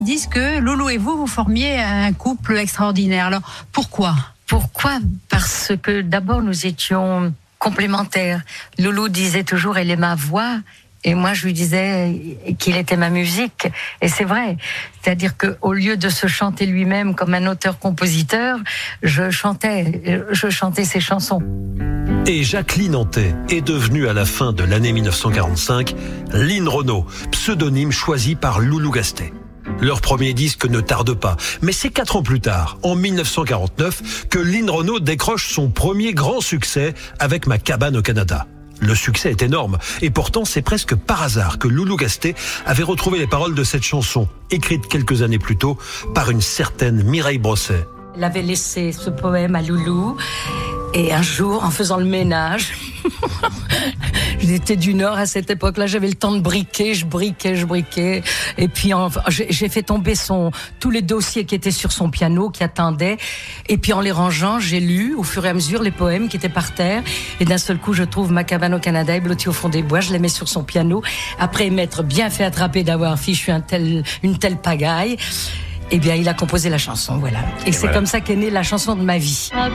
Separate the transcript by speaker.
Speaker 1: Disent que Loulou et vous formiez un couple extraordinaire. Alors, pourquoi ?
Speaker 2: Pourquoi ? Parce que d'abord, nous étions complémentaires. Loulou disait toujours, elle est ma voix. Et moi, je lui disais qu'il était ma musique. Et c'est vrai. C'est-à-dire qu'au lieu de se chanter lui-même comme un auteur-compositeur, je chantais ses chansons.
Speaker 3: Et Jacqueline Antais est devenue à la fin de l'année 1945 Lynn Renaud, pseudonyme choisi par Loulou Gastet. Leur premier disque ne tarde pas, mais c'est 4 ans plus tard, en 1949, que Lynn Renaud décroche son premier grand succès avec Ma cabane au Canada. Le succès est énorme, et pourtant c'est presque par hasard que Loulou Gastet avait retrouvé les paroles de cette chanson, écrite quelques années plus tôt par une certaine Mireille Brosset.
Speaker 2: Elle avait laissé ce poème à Loulou, et un jour, en faisant le ménage, j'étais du Nord à cette époque-là, j'avais le temps de briquer, je briquais, et puis j'ai fait tomber tous les dossiers qui étaient sur son piano, qui attendaient, et puis en les rangeant, j'ai lu au fur et à mesure les poèmes qui étaient par terre, et d'un seul coup, je trouve Ma cabane au Canada et Blottie au fond des bois, je les mets sur son piano, après m'être bien fait attraper d'avoir fichu une telle pagaille, eh bien, il a composé la chanson, voilà. Et c'est comme ça qu'est née la chanson de ma vie.